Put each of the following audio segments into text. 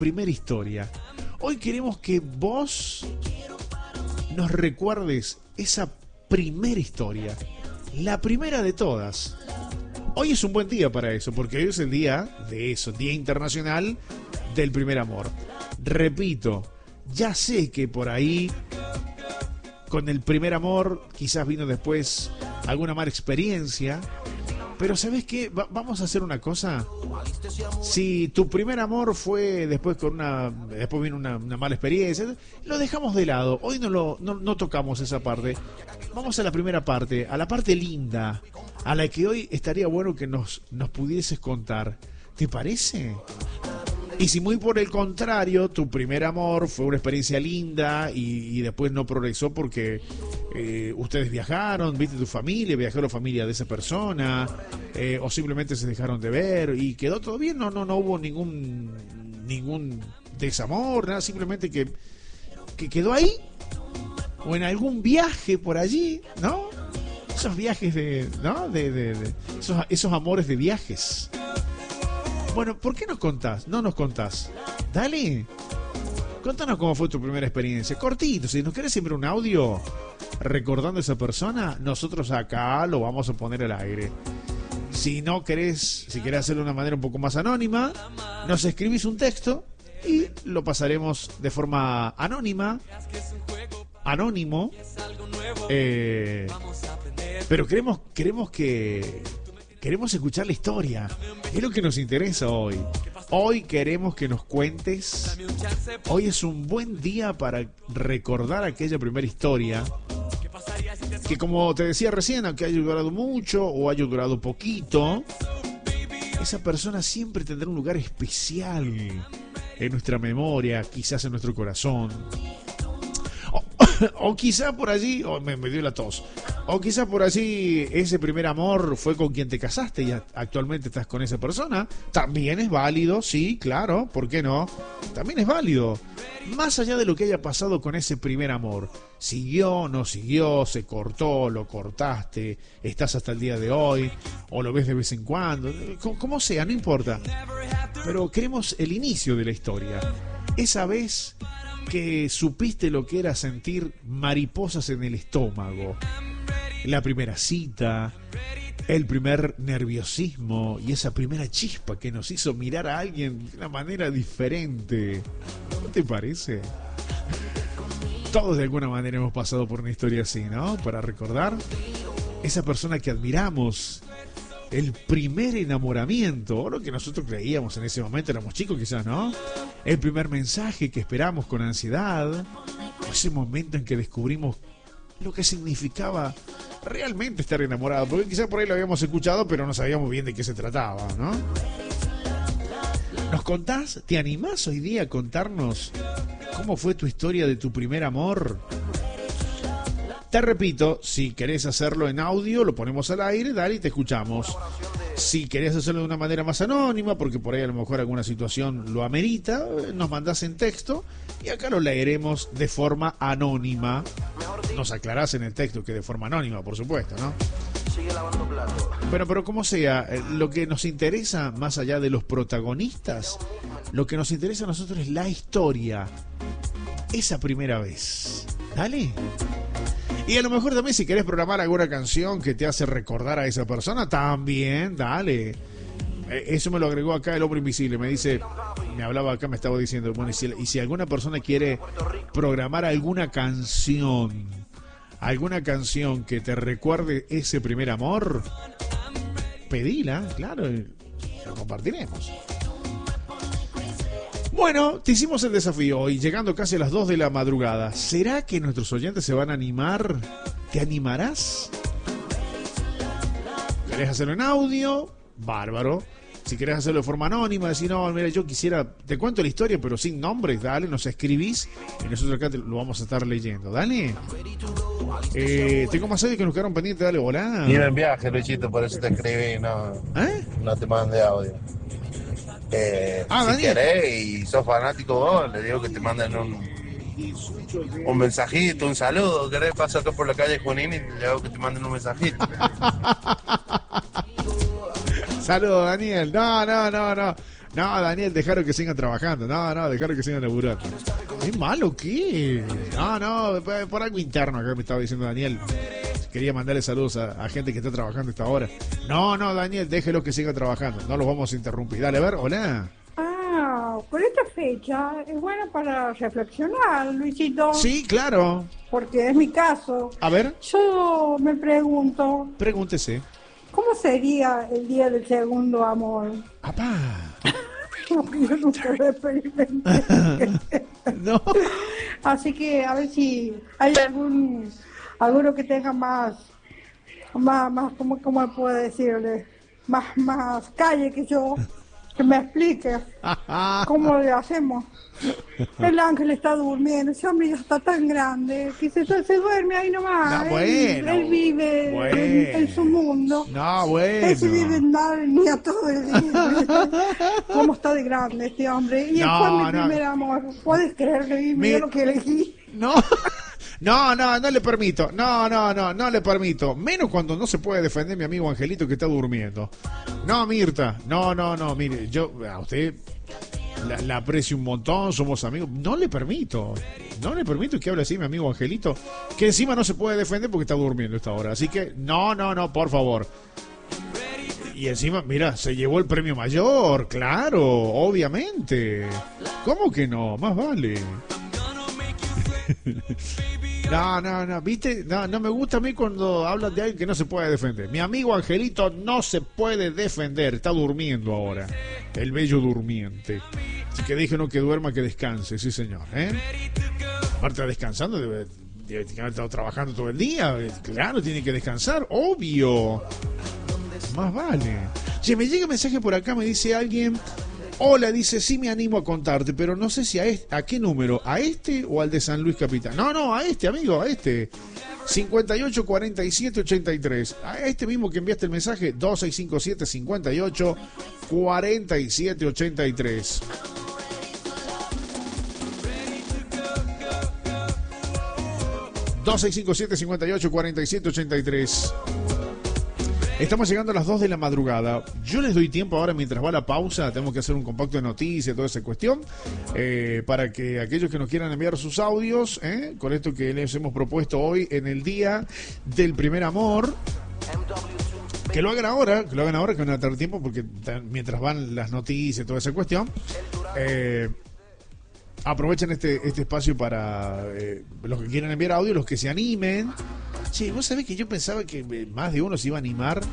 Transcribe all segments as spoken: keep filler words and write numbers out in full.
primera historia. Hoy queremos que vos nos recuerdes esa primera historia, la primera de todas. Hoy es un buen día para eso, porque hoy es el día de eso, Día Internacional del Primer Amor. Repito, ya sé que por ahí, con el primer amor, quizás vino después alguna mala experiencia, pero ¿sabes qué? Va- vamos a hacer una cosa. Si tu primer amor fue después con una, después vino una, una mala experiencia, lo dejamos de lado. Hoy no lo, no, no tocamos esa parte. Vamos a la primera parte, a la parte linda, a la que hoy estaría bueno que nos, nos pudieses contar. ¿Te parece? Y si muy por el contrario, tu primer amor fue una experiencia linda y, y después no progresó porque eh, ustedes viajaron, viste tu familia, viajó la familia de esa persona, eh, o simplemente se dejaron de ver y quedó todo bien, no, no, no hubo ningún ningún desamor, nada, simplemente que, que quedó ahí, o en algún viaje por allí, ¿no? Esos viajes de, ¿no? De, de, de esos, esos amores de viajes. Bueno, ¿por qué nos contás? No nos contás. Dale. Contanos cómo fue tu primera experiencia. Cortito, si nos querés enviar un audio recordando a esa persona, nosotros acá lo vamos a poner al aire. Si no querés, si querés hacerlo de una manera un poco más anónima, nos escribís un texto y lo pasaremos de forma anónima, anónimo, eh, pero queremos, queremos que... Queremos escuchar la historia. Es lo que nos interesa hoy. Hoy queremos que nos cuentes. Hoy es un buen día para recordar aquella primera historia. Que como te decía recién, aunque haya durado mucho o haya durado poquito, esa persona siempre tendrá un lugar especial en nuestra memoria, quizás en nuestro corazón. O, o quizá por allí, oh, me, me dio la tos. O quizá por allí ese primer amor fue con quien te casaste y actualmente estás con esa persona. También es válido, sí, claro, ¿por qué no? También es válido. Más allá de lo que haya pasado con ese primer amor. Siguió, no siguió, se cortó, lo cortaste, estás hasta el día de hoy, o lo ves de vez en cuando, como, como sea, no importa. Pero queremos el inicio de la historia. Esa vez que supiste lo que era sentir mariposas en el estómago, la primera cita, el primer nerviosismo y esa primera chispa que nos hizo mirar a alguien de una manera diferente. ¿No te parece? Todos de alguna manera hemos pasado por una historia así, ¿no? Para recordar esa persona que admiramos, el primer enamoramiento, o lo que nosotros creíamos en ese momento, éramos chicos quizás, ¿no? El primer mensaje que esperamos con ansiedad, o ese momento en que descubrimos lo que significaba realmente estar enamorado, porque quizás por ahí lo habíamos escuchado, pero no sabíamos bien de qué se trataba, ¿no? ¿Nos contás? ¿Te animás hoy día a contarnos cómo fue tu historia de tu primer amor? Te repito, si querés hacerlo en audio, lo ponemos al aire, dale y te escuchamos. Si querés hacerlo de una manera más anónima, porque por ahí a lo mejor alguna situación lo amerita, nos mandás en texto y acá lo leeremos de forma anónima. Nos aclarás en el texto que de forma anónima, por supuesto, ¿no? Bueno, pero como sea, lo que nos interesa, más allá de los protagonistas, lo que nos interesa a nosotros es la historia. Esa primera vez. Dale. Y a lo mejor también si querés programar alguna canción que te hace recordar a esa persona, también, dale. Eso me lo agregó acá el hombre invisible. Me dice, me hablaba acá, me estaba diciendo, bueno, y si, y si alguna persona quiere programar alguna canción, alguna canción que te recuerde ese primer amor, pedila, claro, lo compartiremos. Bueno, te hicimos el desafío hoy, llegando casi a las dos de la madrugada. ¿Será que nuestros oyentes se van a animar? ¿Te animarás? ¿Querés hacerlo en audio? Bárbaro. Si querés hacerlo de forma anónima, decir, no, mira, yo quisiera, te cuento la historia, pero sin nombres, dale, nos escribís y nosotros acá te lo vamos a estar leyendo, dale. Eh, tengo más audio que nos quedaron pendientes, dale, hola. Iba en viaje, Luchito, por eso te escribí, no, ¿Eh? no te mandé audio. Eh, ah, si Daniel. querés y sos fanático vos, le digo que te manden un, un mensajito, un saludo. ¿Querés pasar acá por la calle Junín y le digo que te manden un mensajito? Saludos, Daniel. No, no, no, no. No, Daniel, dejaron que sigan trabajando. No, no, dejaron que sigan laburando. ¿Es malo qué? No, no, por algo interno acá me estaba diciendo Daniel. Quería mandarle saludos a, a gente que está trabajando a esta hora. No, no, Daniel, déjelo que siga trabajando. No los vamos a interrumpir. Dale, a ver, hola. Ah, por esta fecha es buena para reflexionar, Luisito. Sí, claro. Porque es mi caso. A ver. Yo me pregunto. Pregúntese. ¿Cómo sería el día del segundo amor? ¡Apá! Yo nunca lo experimenté. No. Así que a ver si hay algún alguno que tenga más, más, más, ¿cómo, cómo puedo decirle? Más, más calle que yo, que me explique cómo le hacemos. El ángel está durmiendo, ese hombre ya está tan grande que se, se duerme ahí nomás. No, bueno, él, él vive bueno. en, en su mundo. No, bueno. Él se vive en Narnia todo el día. ¿Cómo está de grande este hombre? Y No, fue mi no. primer amor. ¿Puedes creerlo? Y mira Mi- lo que elegí. No. No, no, no le permito. No, no, no, no le permito. Menos cuando no se puede defender mi amigo Angelito que está durmiendo. No, Mirta. No, no, no. Mire, yo a usted la, la aprecio un montón, somos amigos. No le permito. No le permito que hable así mi amigo Angelito, que encima no se puede defender porque está durmiendo a esta hora. Así que, no, no, no, por favor. Y encima, mira, se llevó el premio mayor, claro, obviamente. ¿Cómo que no? Más vale. No, no, no, ¿viste? No, no me gusta a mí cuando hablan de alguien que no se puede defender. Mi amigo Angelito no se puede defender, está durmiendo ahora. El bello durmiente. Así que déjenlo que duerma, que descanse, sí señor, ¿eh? Aparte descansando, debe, debe haber estado trabajando todo el día. Claro, tiene que descansar, obvio. Más vale. Si me llega un mensaje por acá, me dice alguien... Hola, dice, sí me animo a contarte, pero no sé si a este, a qué número, a este o al de San Luis Capital. No, no, a este, amigo, a este. cincuenta y ocho, cuarenta y siete, ochenta y tres. A este mismo que enviaste el mensaje, dos seis cinco siete, cincuenta y ocho, cuarenta y siete, ochenta y tres. dos seis cinco siete, cincuenta y ocho, cuarenta y siete, ochenta y tres. Estamos llegando a las dos de la madrugada. Yo les doy tiempo ahora mientras va la pausa. Tenemos que hacer un compacto de noticias, toda esa cuestión. Eh, para que aquellos que nos quieran enviar sus audios, eh, con esto que les hemos propuesto hoy en el día del primer amor, que lo hagan ahora, que lo hagan ahora, que van a tener tiempo, porque mientras van las noticias, toda esa cuestión, eh, aprovechen este, este espacio para eh, los que quieran enviar audio, los que se animen. Che, vos sabés que yo pensaba que más de uno se iba a animar.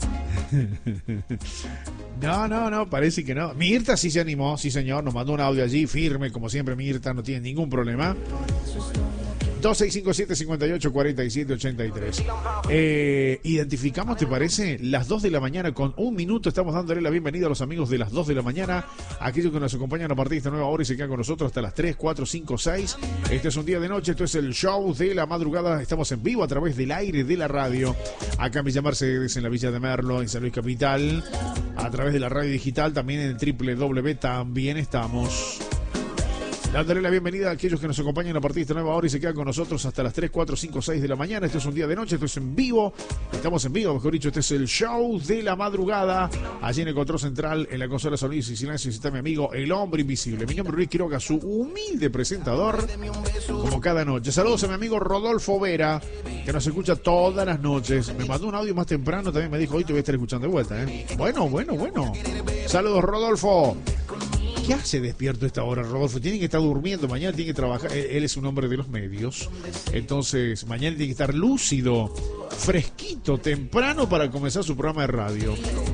No, no, no, parece que no. Mirta sí se animó, sí señor, nos mandó un audio allí, firme, como siempre Mirta, no tiene ningún problema. dos seis cinco siete, cincuenta y ocho, cuarenta y siete, ochenta y tres. Eh, identificamos, ¿te parece? Las dos de la mañana con un minuto. Estamos dándole la bienvenida a los amigos de las dos de la mañana, aquellos que nos acompañan a partir de esta nueva hora y se quedan con nosotros hasta las tres, cuatro, cinco, seis. Este es un día de noche, esto es el show de la madrugada. Estamos en vivo a través del aire de la radio, acá en Villa Mercedes, en la Villa de Merlo, en San Luis Capital, a través de la radio digital, también en el doble u doble u doble u también estamos. Dándole la bienvenida a aquellos que nos acompañan a partir de esta nueva hora y se quedan con nosotros hasta las tres, cuatro, cinco, seis de la mañana. Esto es un día de noche, esto es en vivo. Estamos en vivo, mejor dicho, este es el show de la madrugada. Allí en el control central, en la consola sonidos y silencio, está mi amigo, el hombre invisible. Mi nombre es Luis Quiroga, su humilde presentador, como cada noche. Saludos a mi amigo Rodolfo Vera, que nos escucha todas las noches. Me mandó un audio más temprano, también me dijo, hoy te voy a estar escuchando de vuelta, ¿eh? Bueno, bueno, bueno. Saludos, Rodolfo. ¿Qué hace despierto a esta hora, Rodolfo? Tiene que estar durmiendo, mañana tiene que trabajar. Él es un hombre de los medios, entonces mañana tiene que estar lúcido, fresquito, temprano para comenzar su programa de radio.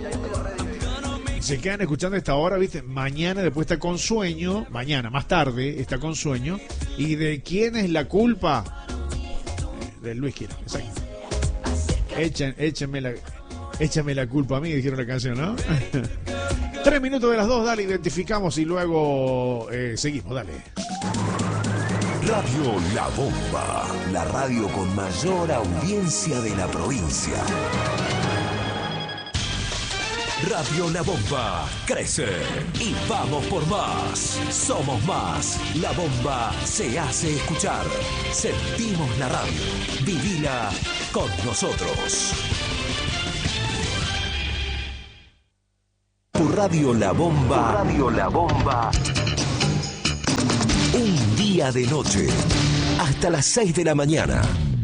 Se quedan escuchando a esta hora, ¿viste? Mañana después está con sueño, mañana, más tarde, está con sueño. ¿Y de quién es la culpa? De Luis Quiroga, exacto. Echen, échenme la, échame la culpa a mí, dijeron la canción, ¿no? Tres minutos de las dos, dale, identificamos y luego eh, seguimos, dale. Radio La Bomba, la radio con mayor audiencia de la provincia. Radio La Bomba crece y vamos por más. Somos más. La Bomba se hace escuchar. Sentimos la radio. Vivila con nosotros. Tu Radio La Bomba. Tu Radio La Bomba. Un día de noche. Hasta las seis de la mañana.